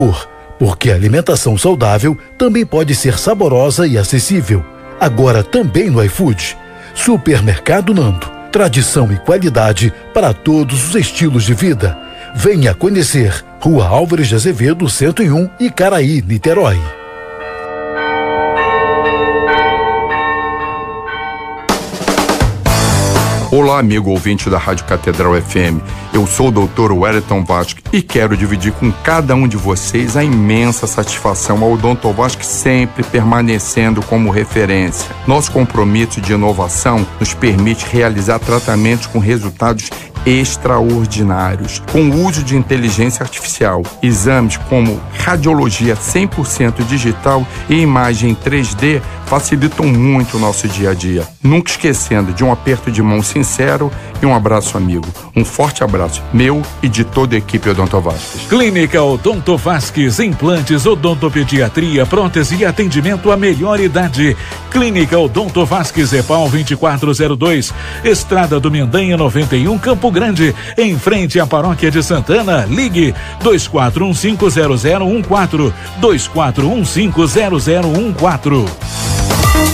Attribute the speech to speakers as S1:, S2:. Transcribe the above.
S1: Porque a alimentação saudável também pode ser saborosa e acessível. Agora também no iFood. Supermercado Nando. Tradição e qualidade para todos os estilos de vida. Venha conhecer. Rua Álvares de Azevedo, 101, Icaraí, Niterói.
S2: Olá, amigo ouvinte da Rádio Catedral FM. Eu sou o Dr. Wellington Vasque e quero dividir com cada um de vocês a imensa satisfação ao Dr. Vasque sempre permanecendo como referência. Nosso compromisso de inovação nos permite realizar tratamentos com resultados extraordinários, com o uso de inteligência artificial, exames como radiologia 100% digital e imagem 3D facilitam muito o nosso dia a dia. Nunca esquecendo de um aperto de mão sincero e um abraço amigo. Um forte abraço meu e de toda a equipe Odonto Vasques.
S3: Clínica Odonto Vasques, implantes, odontopediatria, prótese e atendimento à melhor idade. Clínica Odonto Vasques, EPAL 2402, Estrada do Mendanha 91, Campo Grande, em frente à Paróquia de Santana. Ligue 24150014, 24150014.